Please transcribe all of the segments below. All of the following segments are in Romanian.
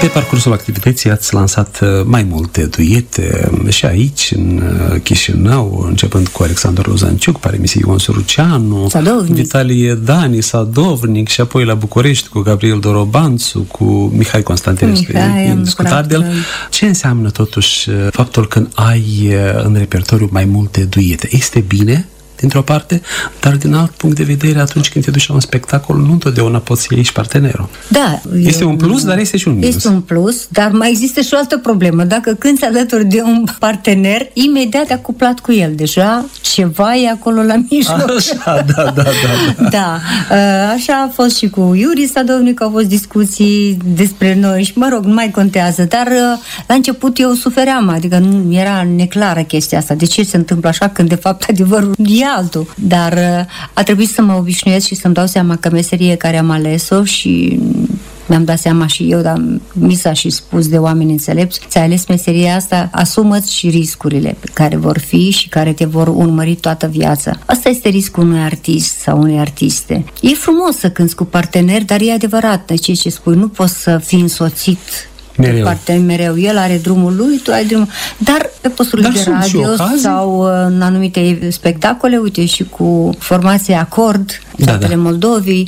Pe parcursul activității ați lansat mai multe duete și aici, în Chișinău, începând cu Alexandru Lozanciuc, Paremisie Ion Suruceanu, Vitalie Dani, Sadovnic, și apoi la București cu Gabriel Dorobanțu, cu Mihai Constantinescu, indiscutabil. Ce înseamnă totuși faptul că ai în repertoriu mai multe duete? Este bine, dintr-o parte, dar din alt punct de vedere, atunci când te duci la un spectacol, nu întotdeauna poți să iei și partenerul. Da. Este un plus, dar este și un minus. Este un plus, dar mai există și o altă problemă. Dacă cânti alături de un partener, imediat te-a cuplat cu el. Deja ceva e acolo la mijloc. Așa, da. Da, așa a fost și cu Iuri Sadovnic, au fost discuții despre noi și, mă rog, nu mai contează, dar la început eu sufeream, adică nu era neclară chestia asta. De ce se întâmplă așa când de fapt adevărul e altul? Dar a trebuit să mă obișnuiesc și să-mi dau seama că meserie care am ales-o și mi-am dat seama și eu, dar mi s-a și spus de oameni înțelepți, ți-ai ales meseria asta, asumă-ți și riscurile care vor fi și care te vor urmări toată viața. Asta este riscul unui artist sau unei artiste. E frumos să cânți cu parteneri, dar e adevărat, ce spui, nu poți să fii însoțit mereu. El are drumul lui, tu ai drumul. Dar pe posturile de radio sau în anumite spectacole, uite, și cu formația Acord, Satele Moldovii,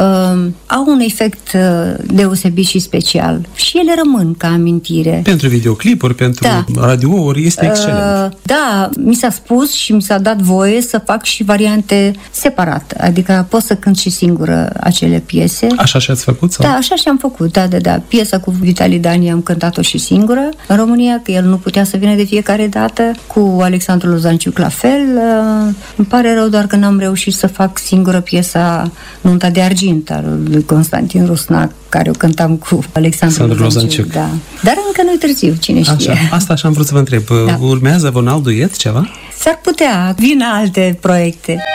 au un efect deosebit și special. Și ele rămân ca amintire. Pentru videoclipuri, pentru radiouri, este excelent. Da, mi s-a spus și mi s-a dat voie să fac și variante separate. Adică pot să cânt și singură acele piese. Așa și ați făcut? Sau? Da, așa și am făcut, da. Piesa cu Vitalie Dani am cântat-o și singură în România, că el nu putea să vină de fiecare dată. Cu Alexandru Lozanciuc la fel. Îmi pare rău doar că n-am reușit să fac singură piesa Nunta de Argint al lui Constantin Rusnac, care o cântam cu Alexandru Lozanciuc. Da. Dar încă nu-i târziu, cine știe. Așa, asta așa am vrut să vă întreb. Urmează un alt duet, ceva? S-ar putea, vin alte proiecte.